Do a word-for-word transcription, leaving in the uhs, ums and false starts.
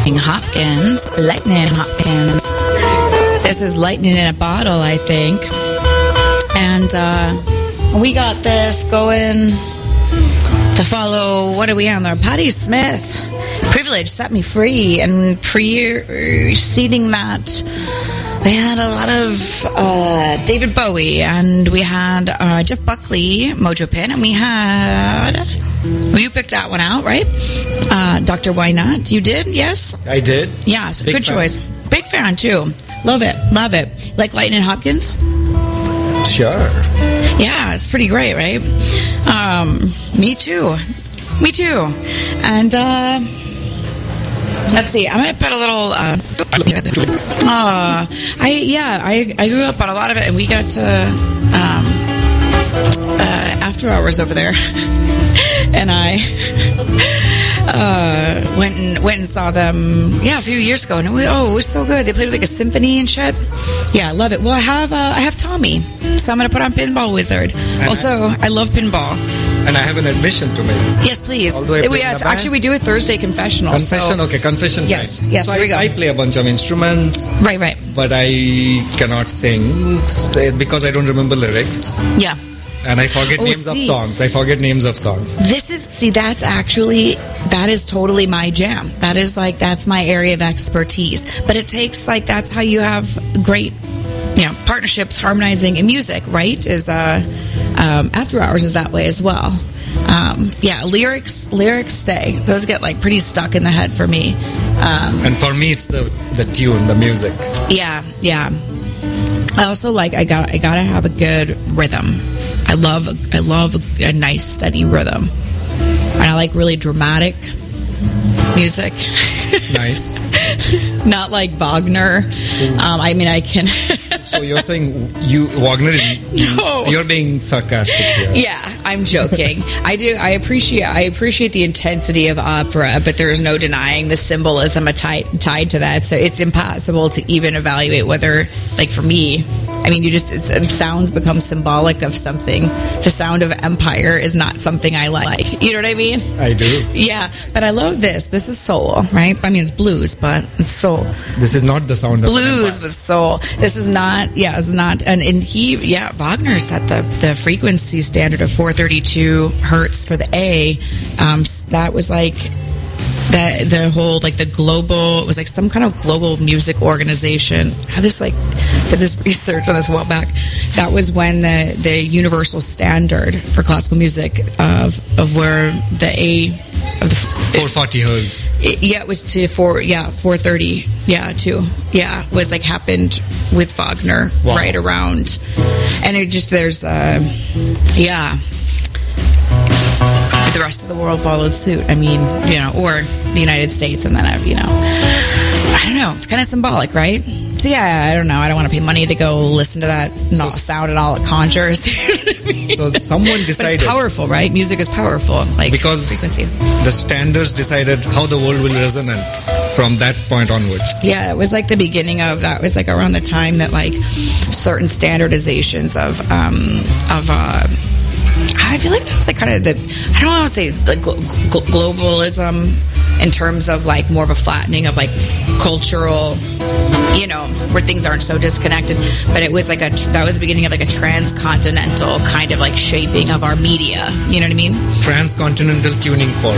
Lightning Hopkins. Lightning Hopkins. This is lightning in a bottle, I think. And uh, we got this going to follow, what are we on there? Patti Smith. Privilege Set Me Free. And preceding that, we had a lot of uh, David Bowie, and we had uh, Jeff Buckley, Mojo Pin, and we had... Well, you picked that one out, right? Uh, Doctor Why Not? You did? Yes? I did. Yeah, so Big good fan. choice. Big fan, too. Love it. Love it. Like Lightning Hopkins? Sure. Yeah, it's pretty great, right? Um, me too. Me too. And, uh... let's see. I'm going to put a little... Uh, uh, I yeah, I, I grew up on a lot of it, and we got to um, uh, after hours over there, and I uh, went and went and saw them. Yeah, a few years ago, and it was, oh, it was so good. They played like a symphony and shit. Yeah, I love it. Well, I have uh, I have Tommy, so I'm going to put on Pinball Wizard. Also, I love pinball. And I have an admission to make. Yes, please. Although I play Yes, in a band. actually, we do a Thursday confessional. Confession, so. okay, confession Yes, time. yes, so here I, we go. I play a bunch of instruments. Right, right. But I cannot sing because I don't remember lyrics. Yeah. And I forget Oh, names of see. songs. I forget names of songs. This is, see, that's actually, that is totally my jam. That is like, that's my area of expertise. But it takes, like, that's how you have great, you know, partnerships, harmonizing in music, right? Is, uh, um, After Hours is that way as well. Um, yeah, lyrics, lyrics stay. Those get, like, pretty stuck in the head for me. Um, And for me, it's the, the tune, the music. yeah, yeah. I also like, I got, I gotta have a good rhythm. I love, I love a, a nice steady rhythm, and I like really dramatic music. Nice. Not like Wagner. Um, I mean, I can. So you're saying you Wagner? You, No. You're being sarcastic here. Yeah, I'm joking. I do. I appreciate. I appreciate the intensity of opera, but there is no denying the symbolism tied tied to that. So it's impossible to even evaluate whether, like, for me. I mean, you just it's, it sounds become symbolic of something. The sound of empire is not something I like. You know what I mean? I do. Yeah, but I love this. This is soul, right? I mean, it's blues, but it's soul. This is not the sound of an Blues empire. with soul. This is not, yeah, it's not, and, and he, yeah, Wagner set the, the frequency standard of four thirty-two hertz for the A. Um, that was like, that the whole, like, the global, it was like some kind of global music organization. I had this, like, did this research on this a while back. That was when the, the universal standard for classical music of, of where the A, of the, four forty hertz. it, yeah, it was to four. Yeah, four thirty. Yeah, too. Yeah, was like happened with Wagner Wow. right around, and it just there's uh, yeah. The rest of the world followed suit. I mean, you know, or the United States, and then uh, you know, I don't know. It's kind of symbolic, right? So yeah, I don't know. I don't want to pay money to go listen to that So- no, sound and all it conjures. So someone But decided it's powerful, right? Music is powerful, like because frequency. the standards decided how the world will resonate from that point onwards. Yeah, it was like the beginning of that. Was like around the time that like certain standardizations of um of uh I feel like that's like kind of the I don't want to say like gl- gl- globalism in terms of like more of a flattening of like cultural, you know, where things aren't so disconnected. But it was like a that was the beginning of like a transcontinental kind of like shaping of our media. You know what I mean? Transcontinental tuning fork.